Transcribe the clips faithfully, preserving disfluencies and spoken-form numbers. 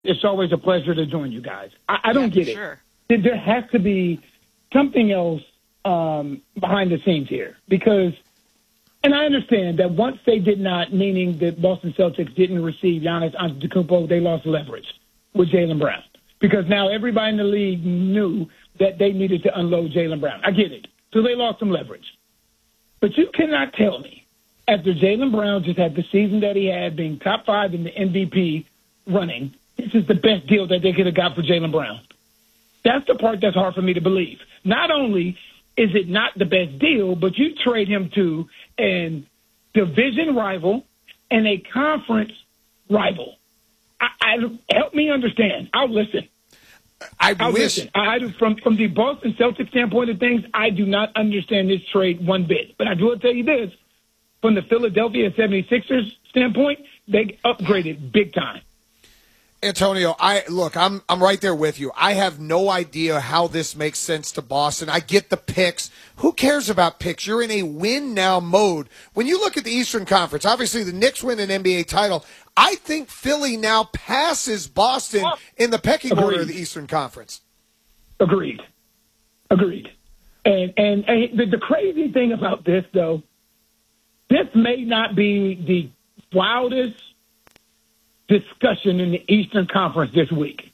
It's always a pleasure to join you guys. I, I don't yeah, get sure. it. There has to be something else um, behind the scenes here because, and I understand that once they did not, meaning that Boston Celtics didn't receive Giannis Antetokounmpo, they lost leverage with Jaylen Brown because now everybody in the league knew that they needed to unload Jaylen Brown. I get it. So they lost some leverage. But you cannot tell me after Jaylen Brown just had the season that he had, being top five in the M V P running, this is the best deal that they could have got for Jaylen Brown. That's the part that's hard for me to believe. Not only is it not the best deal, but you trade him to a division rival and a conference rival. I, I, help me understand. I'll listen. I I'll wish listen. I, I, from, from the Boston Celtics standpoint of things, I do not understand this trade one bit. But I do want to tell you this. From the Philadelphia seventy-sixers standpoint, they upgraded big time. Antonio, I look, I'm I'm right there with you. I have no idea how this makes sense to Boston. I get the picks. Who cares about picks? You're in a win now mode. When you look at the Eastern Conference, obviously the Knicks win an N B A title. I think Philly now passes Boston in the pecking Agreed. order of the Eastern Conference. Agreed. Agreed. And and, and the, the crazy thing about this, though, this may not be the wildest discussion in the Eastern Conference this week.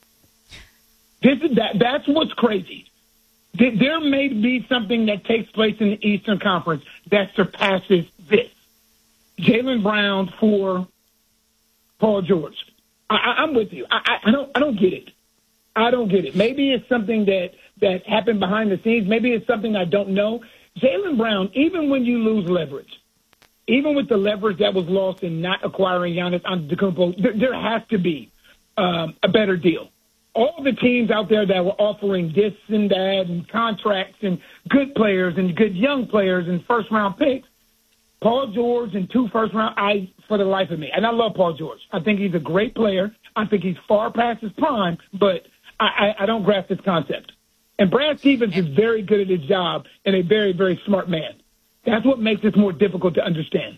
This is that. That's what's crazy. There may be something that takes place in the Eastern Conference that surpasses this. Jaylen Brown for Paul George. I, I, I'm with you. I, I don't. I don't get it. I don't get it. Maybe it's something that that happened behind the scenes. Maybe it's something I don't know. Jaylen Brown, even when you lose leverage, even with the leverage that was lost in not acquiring Giannis Antetokounmpo, there, there has to be um, a better deal. All the teams out there that were offering this and that and contracts and good players and good young players and first-round picks, Paul George and two first-round, I, for the life of me, and I love Paul George. I think he's a great player. I think he's far past his prime, but I, I, I don't grasp this concept. And Brad Stevens is very good at his job and a very, very smart man. That's what makes this more difficult to understand.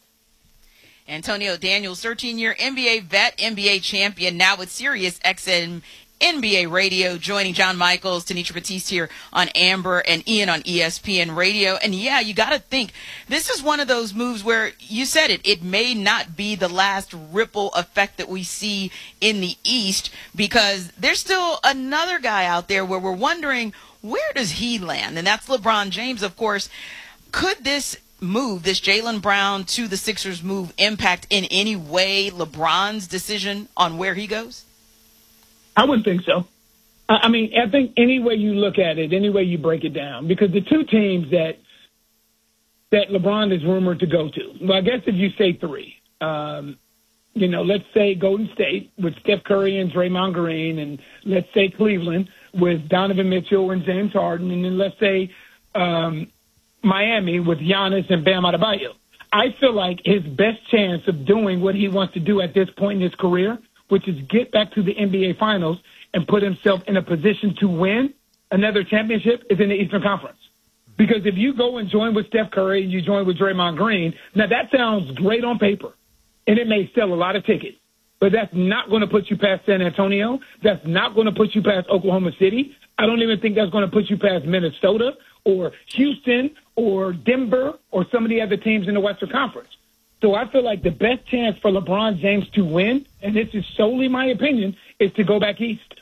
Antonio Daniels, thirteen-year N B A vet, N B A champion, now with Sirius X M N B A Radio, joining John Michaels, Tanisha Batiste here on Amber, and Ian on E S P N Radio. And, yeah, you got to think, this is one of those moves where you said it, it may not be the last ripple effect that we see in the East, because there's still another guy out there where we're wondering, where does he land? And that's LeBron James, of course. Could this move, this Jaylen Brown to the Sixers move, impact in any way LeBron's decision on where he goes? I wouldn't think so. I mean, I think any way you look at it, any way you break it down, because the two teams that that LeBron is rumored to go to, well, I guess if you say three, um, you know, let's say Golden State with Steph Curry and Draymond Green, and let's say Cleveland with Donovan Mitchell and James Harden, and then let's say um, Miami with Giannis and Bam Adebayo. I feel like his best chance of doing what he wants to do at this point in his career, which is get back to the N B A Finals and put himself in a position to win another championship, is in the Eastern Conference. Because if you go and join with Steph Curry and you join with Draymond Green, now that sounds great on paper, and it may sell a lot of tickets, but that's not going to put you past San Antonio. That's not going to put you past Oklahoma City. I don't even think that's going to put you past Minnesota or Houston or Denver or some of the other teams in the Western Conference. So I feel like the best chance for LeBron James to win, and this is solely my opinion, is to go back east.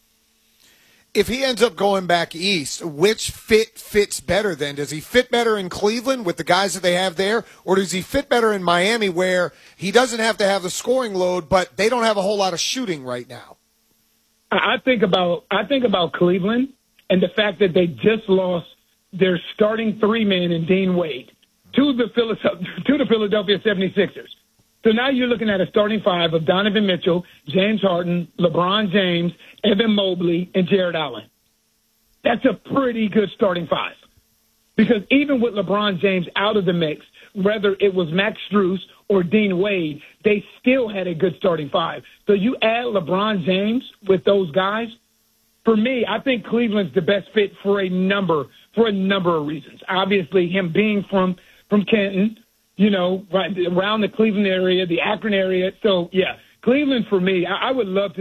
If he ends up going back east, which fit fits better then? Does he fit better in Cleveland with the guys that they have there, or does he fit better in Miami where he doesn't have to have the scoring load, but they don't have a whole lot of shooting right now? I think about I think about Cleveland and the fact that they just lost their starting three men in Dean Wade to the Philadelphia, to the Philadelphia seventy-sixers. So now you're looking at a starting five of Donovan Mitchell, James Harden, LeBron James, Evan Mobley, and Jared Allen. That's a pretty good starting five. Because even with LeBron James out of the mix, whether it was Max Strus or Dean Wade, they still had a good starting five. So you add LeBron James with those guys, for me, I think Cleveland's the best fit for a number for a number of reasons. Obviously, him being from from Canton, you know, right around the Cleveland area, the Akron area. So, yeah, Cleveland, for me, I, I would love to